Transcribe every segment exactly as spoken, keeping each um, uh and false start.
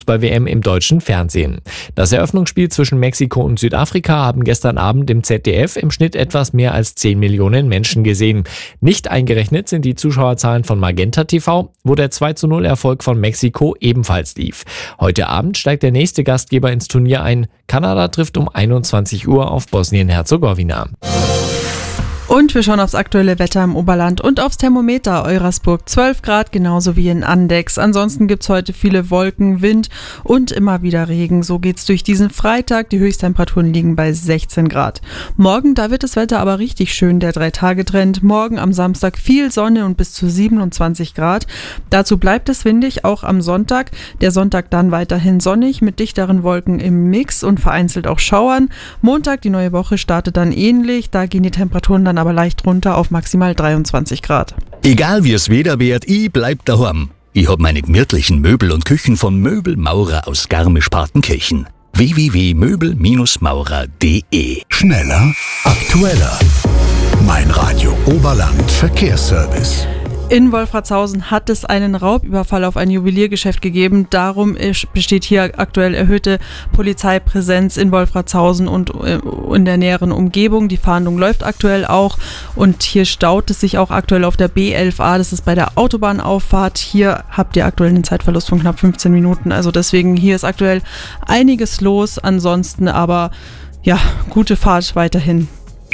Fußball-W M im deutschen Fernsehen. Das Eröffnungsspiel zwischen Mexiko und Südafrika haben gestern Abend im Z D F im Schnitt etwas mehr als zehn Millionen Menschen gesehen. Nicht eingerechnet sind die Zuschauerzahlen von Magenta T V, wo der zwei zu null Erfolg von Mexiko ebenfalls lief. Heute Abend steigt der nächste Gastgeber ins Turnier ein. Kanada trifft um einundzwanzig Uhr auf Bosnien-Herzegowina. Und wir schauen aufs aktuelle Wetter im Oberland und aufs Thermometer. Eurasburg zwölf Grad, genauso wie in Andex. Ansonsten gibt's heute viele Wolken, Wind und immer wieder Regen. So geht's durch diesen Freitag. Die Höchsttemperaturen liegen bei sechzehn Grad. Morgen, da wird das Wetter aber richtig schön, der Drei-Tage-Trend. Morgen am Samstag viel Sonne und bis zu siebenundzwanzig Grad. Dazu bleibt es windig, auch am Sonntag. Der Sonntag dann weiterhin sonnig mit dichteren Wolken im Mix und vereinzelt auch Schauern. Montag, die neue Woche, startet dann ähnlich. Da gehen die Temperaturen dann aber leicht runter auf maximal dreiundzwanzig Grad. Egal wie es Wetter wird, ich bleib daheim. Ich hab meine gemütlichen Möbel und Küchen von Möbelmaurer aus Garmisch-Partenkirchen. w w w punkt möbel maurer punkt d e. Schneller, aktueller. Mein Radio Oberland Verkehrsservice. In Wolfratshausen hat es einen Raubüberfall auf ein Juweliergeschäft gegeben. Darum besteht hier aktuell erhöhte Polizeipräsenz in Wolfratshausen und in der näheren Umgebung. Die Fahndung läuft aktuell auch und hier staut es sich auch aktuell auf der B elf a. Das ist bei der Autobahnauffahrt. Hier habt ihr aktuell einen Zeitverlust von knapp fünfzehn Minuten. Also deswegen, hier ist aktuell einiges los. Ansonsten aber, ja, gute Fahrt weiterhin.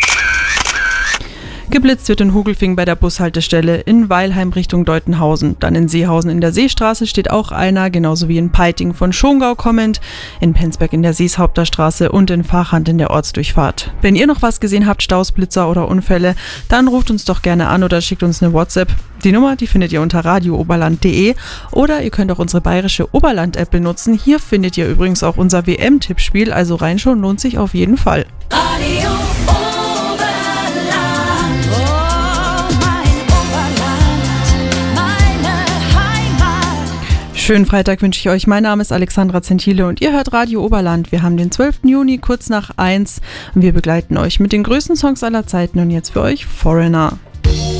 Geblitzt wird in Hugelfing bei der Bushaltestelle, in Weilheim Richtung Deutenhausen. Dann in Seehausen in der Seestraße steht auch einer, genauso wie in Peiting von Schongau kommend, in Penzberg in der Seeshaupterstraße und in Fachhand in der Ortsdurchfahrt. Wenn ihr noch was gesehen habt, Staus, Blitzer oder Unfälle, dann ruft uns doch gerne an oder schickt uns eine WhatsApp. Die Nummer, die findet ihr unter radio oberland punkt de oder ihr könnt auch unsere bayerische Oberland-App benutzen. Hier findet ihr übrigens auch unser W M-Tippspiel, also reinschauen lohnt sich auf jeden Fall. Radio Schönen Freitag wünsche ich euch. Mein Name ist Alexandra Zentile und ihr hört Radio Oberland. Wir haben den zwölften Juni, kurz nach eins und wir begleiten euch mit den größten Songs aller Zeiten und jetzt für euch Foreigner.